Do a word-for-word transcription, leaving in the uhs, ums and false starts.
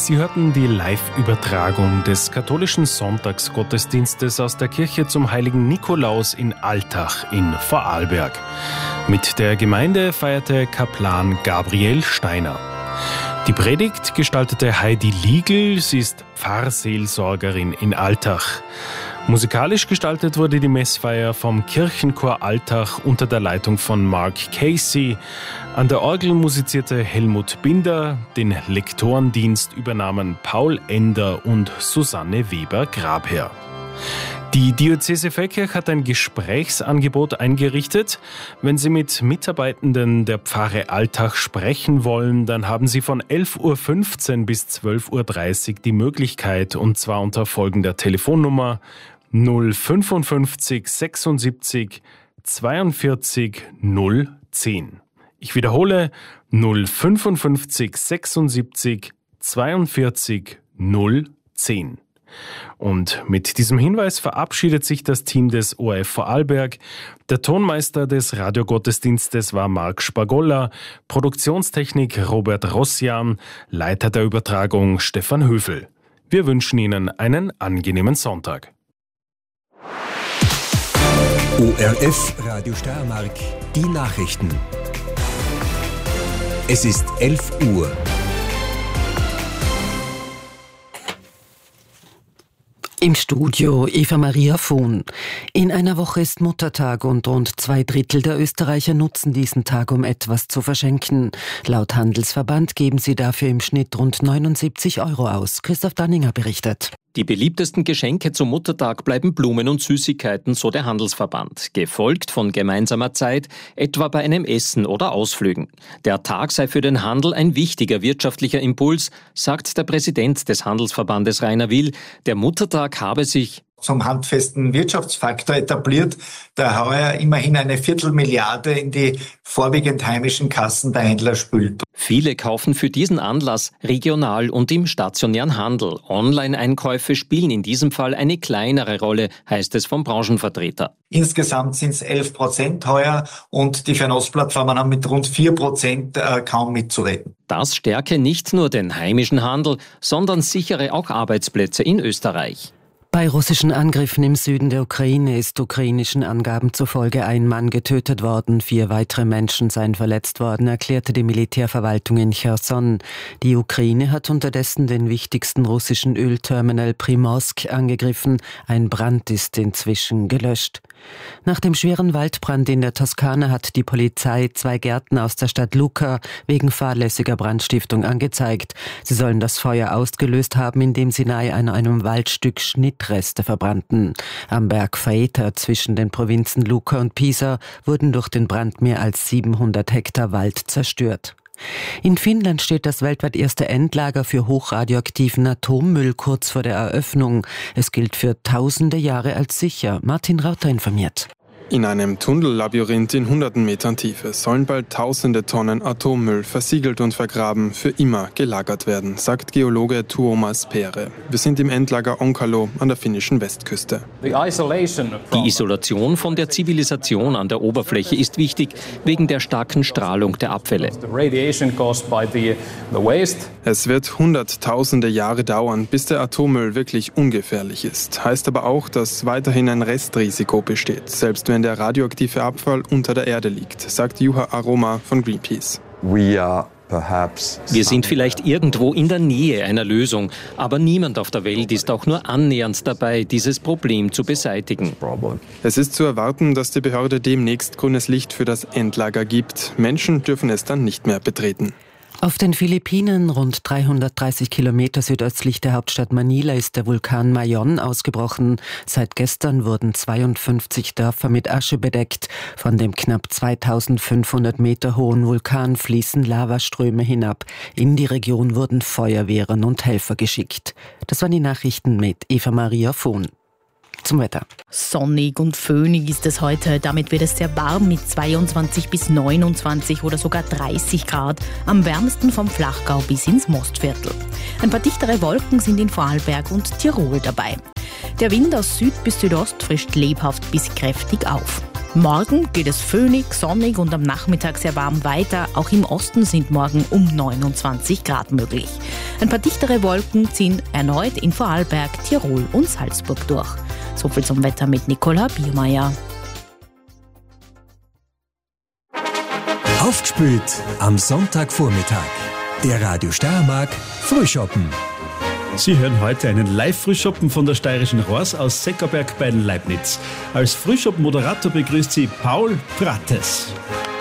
Sie hörten die Live-Übertragung des katholischen Sonntagsgottesdienstes aus der Kirche zum heiligen Nikolaus in Altach in Vorarlberg. Mit der Gemeinde feierte Kaplan Gabriel Steiner. Die Predigt gestaltete Heidi Liegl, sie ist Pfarrseelsorgerin in Altach. Musikalisch gestaltet wurde die Messfeier vom Kirchenchor Altach unter der Leitung von Mark Casey. An der Orgel musizierte Helmut Binder, den Lektorendienst übernahmen Paul Ender und Susanne Weber-Grabherr. Die Diözese Feldkirch hat ein Gesprächsangebot eingerichtet. Wenn Sie mit Mitarbeitenden der Pfarre Altach sprechen wollen, dann haben Sie von elf Uhr fünfzehn bis zwölf Uhr dreißig die Möglichkeit, und zwar unter folgender Telefonnummer null fünfundfünfzig sechsundsiebzig zweiundvierzig null zehn. Ich wiederhole null fünfundfünfzig sechsundsiebzig zweiundvierzig null zehn. Und mit diesem Hinweis verabschiedet sich das Team des O R F Vorarlberg. Der Tonmeister des Radiogottesdienstes war Marc Spagolla, Produktionstechnik Robert Rossian, Leiter der Übertragung Stefan Höfel. Wir wünschen Ihnen einen angenehmen Sonntag. O R F Radio Steiermark, die Nachrichten. Es ist elf Uhr. Im Studio Eva Maria Vohn. In einer Woche ist Muttertag und rund zwei Drittel der Österreicher nutzen diesen Tag, um etwas zu verschenken. Laut Handelsverband geben sie dafür im Schnitt rund neunundsiebzig Euro aus. Christoph Danninger berichtet. Die beliebtesten Geschenke zum Muttertag bleiben Blumen und Süßigkeiten, so der Handelsverband, gefolgt von gemeinsamer Zeit, etwa bei einem Essen oder Ausflügen. Der Tag sei für den Handel ein wichtiger wirtschaftlicher Impuls, sagt der Präsident des Handelsverbandes Rainer Will. Der Muttertag habe sich zum handfesten Wirtschaftsfaktor etabliert, der heuer immerhin eine Viertelmilliarde in die vorwiegend heimischen Kassen der Händler spült. Viele kaufen für diesen Anlass regional und im stationären Handel. Online-Einkäufe spielen in diesem Fall eine kleinere Rolle, heißt es vom Branchenvertreter. Insgesamt sind es elf Prozent heuer und die Fernost-Plattformen haben mit rund vier Prozent äh, kaum mitzureden. Das stärke nicht nur den heimischen Handel, sondern sichere auch Arbeitsplätze in Österreich. Bei russischen Angriffen im Süden der Ukraine ist ukrainischen Angaben zufolge ein Mann getötet worden, vier weitere Menschen seien verletzt worden, erklärte die Militärverwaltung in Cherson. Die Ukraine hat unterdessen den wichtigsten russischen Ölterminal Primorsk angegriffen. Ein Brand ist inzwischen gelöscht. Nach dem schweren Waldbrand in der Toskana hat die Polizei zwei Gärtner aus der Stadt Lucca wegen fahrlässiger Brandstiftung angezeigt. Sie sollen das Feuer ausgelöst haben, indem sie nahe an einem Waldstück Schnittreste verbrannten. Am Berg Faeta zwischen den Provinzen Lucca und Pisa wurden durch den Brand mehr als siebenhundert Hektar Wald zerstört. In Finnland steht das weltweit erste Endlager für hochradioaktiven Atommüll kurz vor der Eröffnung. Es gilt für tausende Jahre als sicher. Martin Rauter informiert. In einem Tunnellabyrinth in hunderten Metern Tiefe sollen bald tausende Tonnen Atommüll versiegelt und vergraben für immer gelagert werden, sagt Geologe Tuomas Pere. Wir sind im Endlager Onkalo an der finnischen Westküste. Die Isolation von der Zivilisation an der Oberfläche ist wichtig, wegen der starken Strahlung der Abfälle. Es wird hunderttausende Jahre dauern, bis der Atommüll wirklich ungefährlich ist. Heißt aber auch, dass weiterhin ein Restrisiko besteht, selbst wenn der radioaktive Abfall unter der Erde liegt, sagt Juha Aroma von Greenpeace. Wir sind vielleicht irgendwo in der Nähe einer Lösung, aber niemand auf der Welt ist auch nur annähernd dabei, dieses Problem zu beseitigen. Es ist zu erwarten, dass die Behörde demnächst grünes Licht für das Endlager gibt. Menschen dürfen es dann nicht mehr betreten. Auf den Philippinen, rund dreihundertdreißig Kilometer südöstlich der Hauptstadt Manila, ist der Vulkan Mayon ausgebrochen. Seit gestern wurden zweiundfünfzig Dörfer mit Asche bedeckt. Von dem knapp zweitausendfünfhundert Meter hohen Vulkan fließen Lavaströme hinab. In die Region wurden Feuerwehren und Helfer geschickt. Das waren die Nachrichten mit Eva Maria Vohn. Zum Wetter. Sonnig und föhnig ist es heute. Damit wird es sehr warm mit zweiundzwanzig bis neunundzwanzig oder sogar dreißig Grad. Am wärmsten vom Flachgau bis ins Mostviertel. Ein paar dichtere Wolken sind in Vorarlberg und Tirol dabei. Der Wind aus Süd bis Südost frischt lebhaft bis kräftig auf. Morgen geht es föhnig, sonnig und am Nachmittag sehr warm weiter. Auch im Osten sind morgen um neunundzwanzig Grad möglich. Ein paar dichtere Wolken ziehen erneut in Vorarlberg, Tirol und Salzburg durch. So viel zum Wetter mit Nicola Biermeier. Aufgespült am Sonntagvormittag. Der Radio Steiermark Frühschoppen. Sie hören heute einen Live-Frühschoppen von der Steirischen Horst aus Seckerberg bei Leibniz. Als Frühschoppen-Moderator begrüßt Sie Paul Prates.